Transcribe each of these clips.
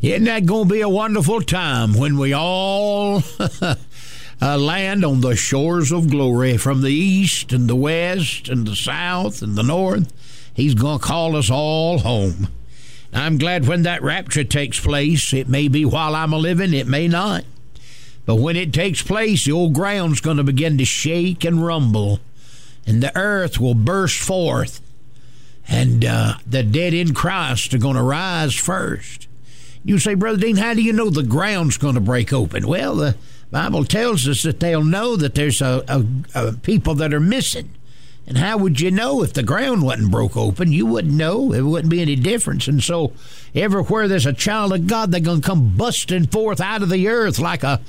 Isn't that going to be a wonderful time when we all land on the shores of glory from the east and the west and the south and the north? He's going to call us all home. I'm glad when that rapture takes place. It may be while I'm a-living, it may not. But when it takes place, the old ground's going to begin to shake and rumble, and the earth will burst forth, and the dead in Christ are going to rise first. You say, Brother Dean, how do you know the ground's going to break open? Well, the Bible tells us that they'll know that there's a people that are missing. And how would you know if the ground wasn't broke open? You wouldn't know. It wouldn't be any difference. And so everywhere there's a child of God, they're going to come busting forth out of the earth like a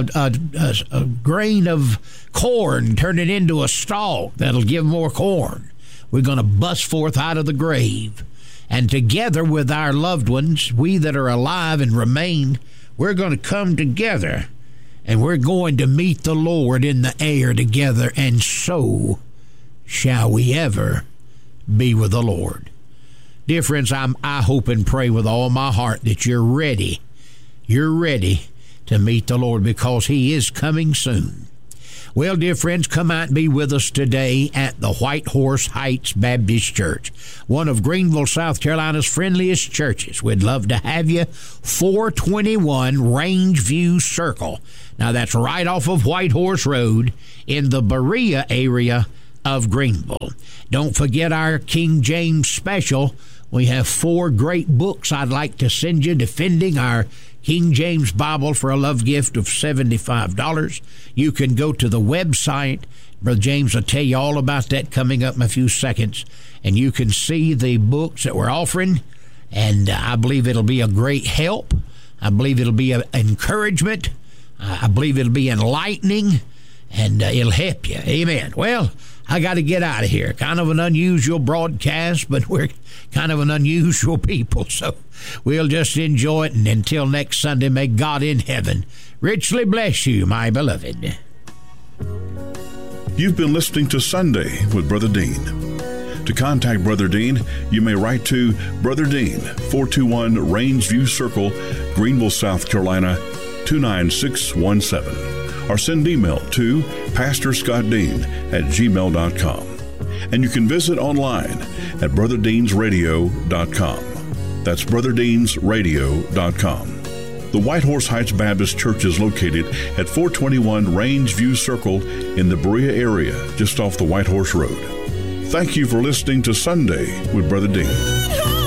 grain of corn, turn it into a stalk that'll give more corn. We're going to bust forth out of the grave. And together with our loved ones, we that are alive and remain, we're going to come together, and we're going to meet the Lord in the air together, and so shall we ever be with the Lord. Dear friends, I hope and pray with all my heart that you're ready. You're ready to meet the Lord, because he is coming soon. Well, dear friends, come out and be with us today at the White Horse Heights Baptist Church, one of Greenville, South Carolina's friendliest churches. We'd love to have you. 421 Rangeview Circle. Now, that's right off of White Horse Road in the Berea area of Greenville. Don't forget our King James special. We have 4 great books I'd like to send you defending our King James Bible for a love gift of $75. You can go to the website. Brother James will tell you all about that coming up in a few seconds. And you can see the books that we're offering. And I believe it'll be a great help. I believe it'll be an encouragement. I believe it'll be enlightening. And it'll help you. Amen. Well, I got to get out of here. Kind of an unusual broadcast, but we're kind of an unusual people, so we'll just enjoy it. And until next Sunday, may God in heaven richly bless you, my beloved. You've been listening to Sunday with Brother Dean. To contact Brother Dean, you may write to Brother Dean, 421 Rangeview Circle, Greenville, South Carolina, 29617. Or send email to pastorscottdean@gmail.com. And you can visit online at brotherdeansradio.com. That's brotherdeansradio.com. The White Horse Heights Baptist Church is located at 421 Rangeview Circle in the Berea area, just off the White Horse Road. Thank you for listening to Sunday with Brother Dean.